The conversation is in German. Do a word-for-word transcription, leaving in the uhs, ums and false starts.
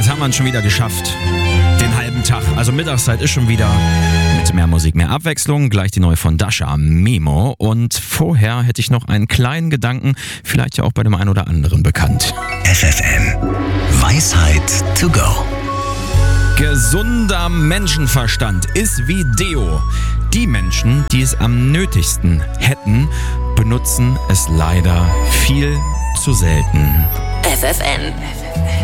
haben wir schon wieder geschafft. Den halben Tag. Also Mittagszeit ist schon wieder mit mehr Musik, mehr Abwechslung. Gleich die neue von Dasha, Memo. Und vorher hätte ich noch einen kleinen Gedanken, vielleicht ja auch bei dem einen oder anderen bekannt. F F M. Weisheit to go. Gesunder Menschenverstand ist wie Deo. Die Menschen, die es am nötigsten hätten, benutzen es leider viel zu selten. F F M.